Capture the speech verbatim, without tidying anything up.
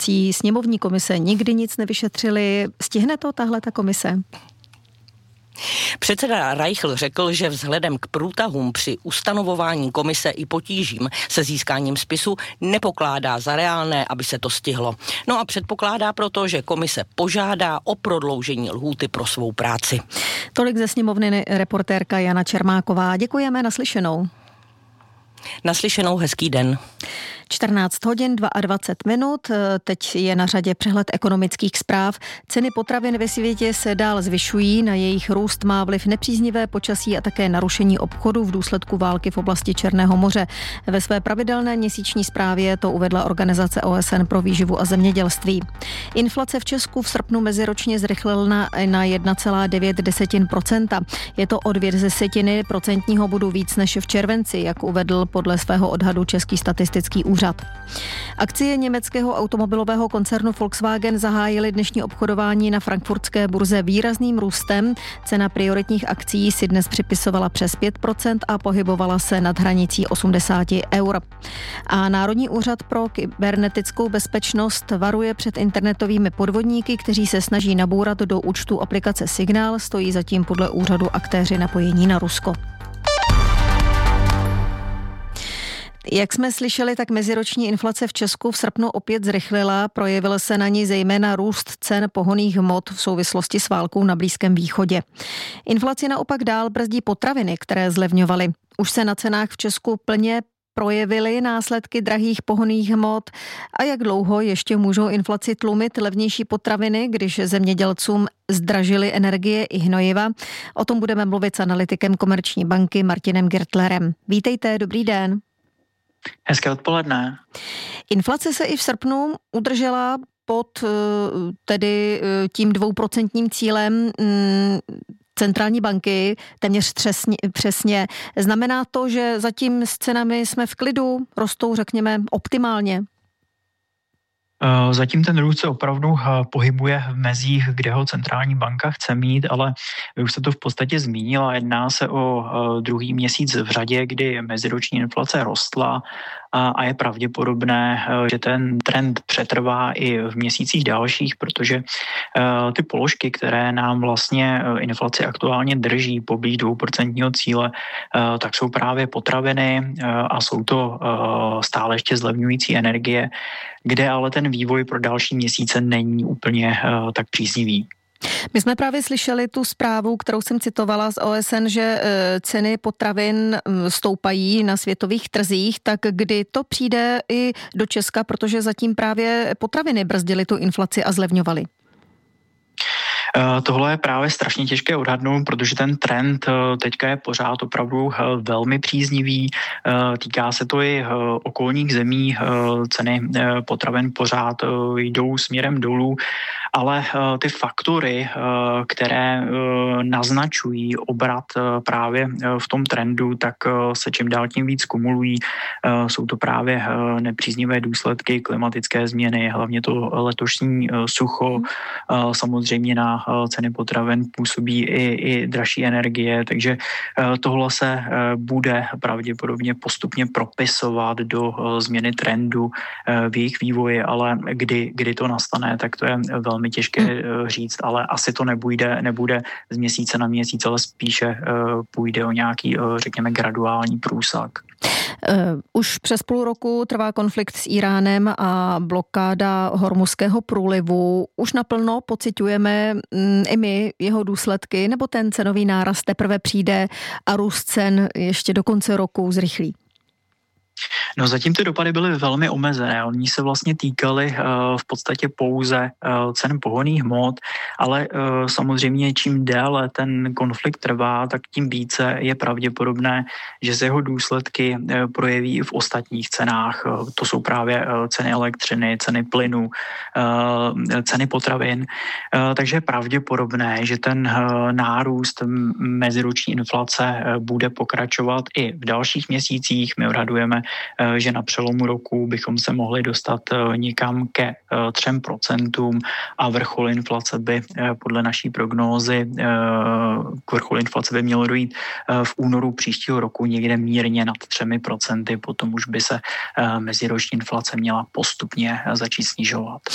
vyšetřovací sněmovní komise nikdy nic nevyšetřili. Stihne to tahle ta komise? Předseda Reichl řekl, že vzhledem k průtahům při ustanovování komise i potížím se získáním spisu nepokládá za reálné, aby se to stihlo. No a předpokládá proto, že komise požádá o prodloužení lhůty pro svou práci. Tolik ze sněmovny reportérka Jana Čermáková. Děkujeme, naslyšenou. Naslyšenou, hezký den. čtrnáct hodin dvacet dva minut, teď je na řadě přehled ekonomických zpráv. Ceny potravin ve světě se dál zvyšují, na jejich růst má vliv nepříznivé počasí a také narušení obchodu v důsledku války v oblasti Černého moře. Ve své pravidelné měsíční zprávě to uvedla Organizace O S N pro výživu a zemědělství. Inflace v Česku v srpnu meziročně zrychlila na jedna celá devět procenta. Je to o dvě desetiny procentního bodu víc než v červenci, jak uvedl podle svého odhadu Český statistický úřad. Akcie německého automobilového koncernu Volkswagen zahájily dnešní obchodování na frankfurtské burze výrazným růstem. Cena prioritních akcií si dnes připisovala přes pět procent a pohybovala se nad hranicí osmdesát eur. A Národní úřad pro kybernetickou bezpečnost varuje před internetovými podvodníky, kteří se snaží nabourat do účtu aplikace Signál. Stojí zatím podle úřadu aktéři napojení na Rusko. Jak jsme slyšeli, tak meziroční inflace v Česku v srpnu opět zrychlila. Projevil se na ní zejména růst cen pohonných hmot v souvislosti s válkou na Blízkém východě. Inflaci naopak dál brzdí potraviny, které zlevňovaly. Už se na cenách v Česku plně projevily následky drahých pohonných hmot a jak dlouho ještě můžou inflaci tlumit levnější potraviny, když zemědělcům zdražily energie i hnojiva. O tom budeme mluvit s analytikem Komerční banky Martinem Gertlerem. Vítejte, dobrý den. Hezké odpoledne. Inflace se i v srpnu udržela pod tedy tím dvouprocentním cílem centrální banky, téměř přesně, přesně. Znamená to, že zatím s cenami jsme v klidu, rostou, řekněme, optimálně? Zatím ten růst se opravdu pohybuje v mezích, kde ho centrální banka chce mít, ale už se to v podstatě zmínila. Jedná se o druhý měsíc v řadě, kdy meziroční inflace rostla a je pravděpodobné, že ten trend přetrvá i v měsících dalších, protože ty položky, které nám vlastně inflaci aktuálně drží poblíž dvouprocentního cíle, tak jsou právě potraviny a jsou to stále ještě zlevňující energie, kde ale ten vývoj pro další měsíce není úplně tak příznivý. My jsme právě slyšeli tu zprávu, kterou jsem citovala z O S N, že ceny potravin stoupají na světových trzích, tak kdy to přijde i do Česka, protože zatím právě potraviny brzdily tu inflaci a zlevňovaly? Tohle je právě strašně těžké odhadnout, protože ten trend teďka je pořád opravdu velmi příznivý. Týká se to i okolních zemí. Ceny potravin pořád jdou směrem dolů, ale ty faktory, které naznačují obrat právě v tom trendu, tak se čím dál tím víc kumulují. Jsou to právě nepříznivé důsledky klimatické změny, hlavně to letošní sucho, samozřejmě na ceny potravin působí i, i dražší energie, takže tohle se bude pravděpodobně postupně propisovat do změny trendu v jejich vývoji, ale kdy, kdy to nastane, tak to je velmi těžké říct, ale asi to nebude, nebude z měsíce na měsíc, ale spíše půjde o nějaký, řekněme, graduální průsak. Už přes půl roku trvá konflikt s Iránem a blokáda Hormuzského průlivu. Už naplno pociťujeme i my jeho důsledky, nebo ten cenový nárast teprve přijde a růst cen ještě do konce roku zrychlí? No zatím ty dopady byly velmi omezené. Oni se vlastně týkaly uh, v podstatě pouze uh, cen pohonných hmot, ale uh, samozřejmě čím déle ten konflikt trvá, tak tím více je pravděpodobné, že se jeho důsledky uh, projeví i v ostatních cenách. Uh, to jsou právě uh, ceny elektřiny, ceny plynu, uh, ceny potravin. Uh, takže je pravděpodobné, že ten uh, nárůst meziroční inflace uh, bude pokračovat i v dalších měsících. My odhadujeme, že na přelomu roku bychom se mohli dostat někam ke třem procentům a vrchol inflace by podle naší prognózy k vrcholu inflace by mělo dojít v únoru příštího roku někde mírně nad třemi procenty, potom už by se meziroční inflace měla postupně začít snižovat.